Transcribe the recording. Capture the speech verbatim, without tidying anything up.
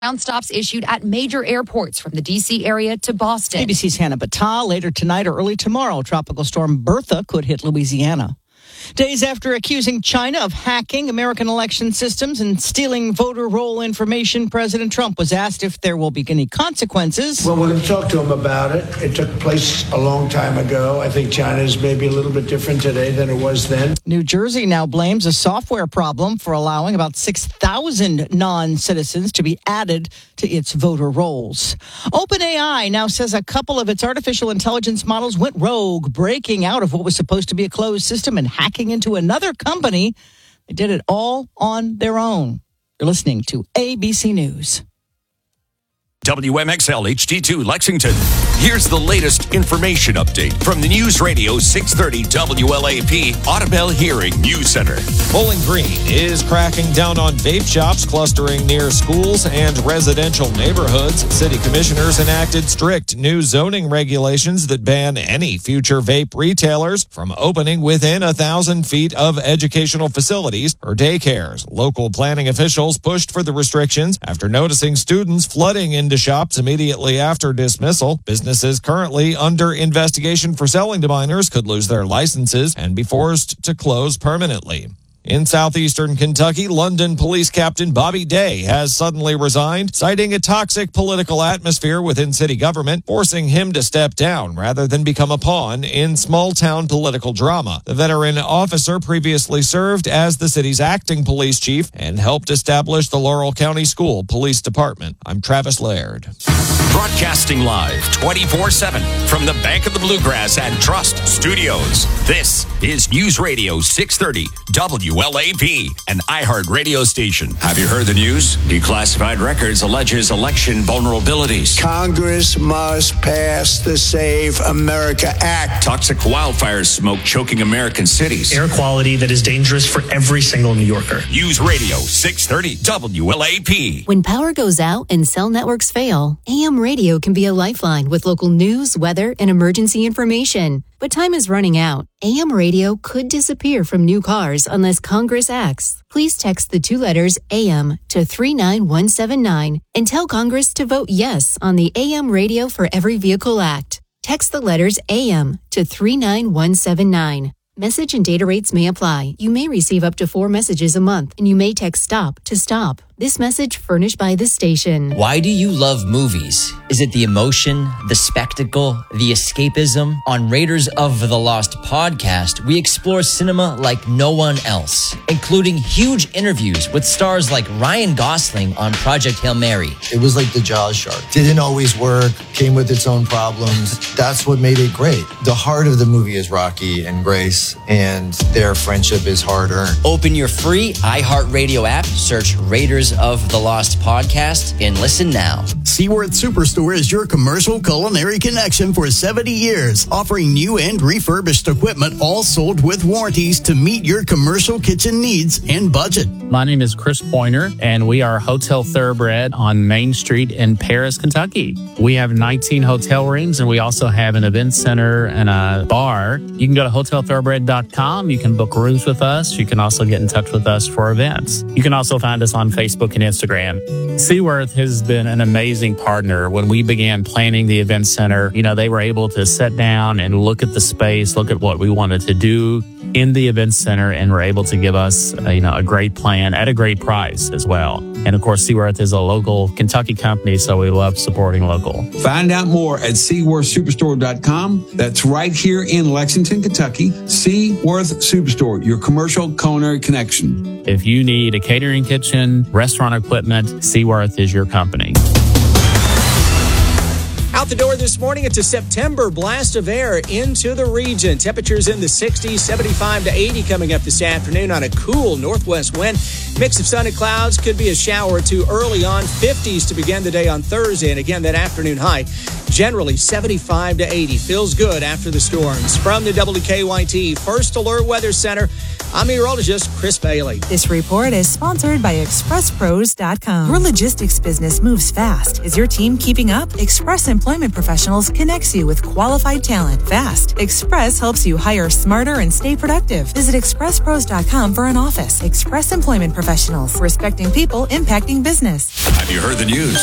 Ground stops issued at major airports from the D C area to Boston. A B C's Hannah Battah. Later tonight or early tomorrow, Tropical Storm Bertha could hit Louisiana. Days after accusing China of hacking American election systems and stealing voter roll information, President Trump was asked if there will be any consequences. Well, we're going to talk to him about it. It took place a long time ago. I think China is maybe a little bit different today than it was then. New Jersey now blames a software problem for allowing about six thousand non-citizens to be added to its voter rolls. OpenAI now says a couple of its artificial intelligence models went rogue, breaking out of what was supposed to be a closed system and hacking into another company. They did it all on their own. You're listening to A B C News. W M X L H D two Lexington. Here's the latest information update from the News Radio six thirty W L A P Audubell Hearing News Center. Bowling Green is cracking down on vape shops clustering near schools and residential neighborhoods. City commissioners enacted strict new zoning regulations that ban any future vape retailers from opening within a thousand feet of educational facilities or daycares. Local planning officials pushed for the restrictions after noticing students flooding into shops immediately after dismissal. Businesses currently under investigation for selling to minors could lose their licenses and be forced to close permanently. In southeastern Kentucky, London Police Captain Bobby Day has suddenly resigned, citing a toxic political atmosphere within city government, forcing him to step down rather than become a pawn in small-town political drama. The veteran officer previously served as the city's acting police chief and helped establish the Laurel County School Police Department. I'm Travis Laird. Broadcasting live twenty-four seven from the Bank of the Bluegrass and Trust Studios. This is News Radio six thirty W L A P, an iHeart radio station. Have you heard the news? Declassified Records alleges election vulnerabilities. Congress must pass the Save America Act. Toxic wildfire smoke choking American cities. Air quality that is dangerous for every single New Yorker. News Radio six thirty W L A P. When power goes out and cell networks fail, A M radio can be a lifeline with local news, weather, and emergency information. But time is running out. A M radio could disappear from new cars unless Congress acts. Please text the two letters A M to three nine one seven nine and tell Congress to vote yes on the A M Radio for Every Vehicle Act. Text the letters A M to three nine one seven nine. Message and data rates may apply. You may receive up to four messages a month, and you may text STOP to stop. This message furnished by this station. Why do you love movies? Is it the emotion, the spectacle, the escapism? On Raiders of the Lost podcast, we explore cinema like no one else, including huge interviews with stars like Ryan Gosling on Project Hail Mary. It was like the Jaws shark. Didn't always work, came with its own problems. That's what made it great. The heart of the movie is Rocky and Grace, and their friendship is hard-earned. Open your free iHeartRadio app, search Raiders of the Lost podcast, and listen now. Seaworth Superstore is your commercial culinary connection for seventy years, offering new and refurbished equipment, all sold with warranties to meet your commercial kitchen needs and budget. My name is Chris Pointer, and we are Hotel Thoroughbred on Main Street in Paris, Kentucky. We have nineteen hotel rooms, and we also have an event center and a bar. You can go to hotel thoroughbred dot com. You can book rooms with us. You can also get in touch with us for events. You can also find us on Facebook and Instagram. Seaworth has been an amazing partner. When we began planning the event center, you know, they were able to sit down and look at the space, look at what we wanted to do in the event center, and were able to give us, uh, you know, a great plan at a great price as well. And of course, Seaworth is a local Kentucky company, so we love supporting local. Find out more at seaworth superstore dot com. That's right here in Lexington, Kentucky. Seaworth Superstore, your commercial culinary connection. If you need a catering kitchen, restaurant equipment, Seaworth is your company. Out the door this morning, it's a September blast of air into the region. Temperatures in the sixties, seventy-five to eighty coming up this afternoon on a cool northwest wind. Mix of sun and clouds, could be a shower or two early on. fifties to begin the day on Thursday, and again, that afternoon high Generally seventy-five to eighty. Feels good after the storms. From the W K Y T First Alert Weather Center, I'm meteorologist Chris Bailey. This report is sponsored by express pros dot com. Your logistics business moves fast. Is your team keeping up? Express Employment Professionals connects you with qualified talent fast. Express helps you hire smarter and stay productive. Visit express pros dot com for an office. Express Employment Professionals, respecting people, impacting business. Have you heard the news?